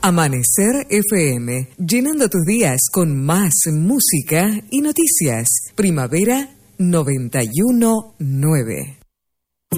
Amanecer FM, llenando tus días con más música y noticias. Primavera 91.9.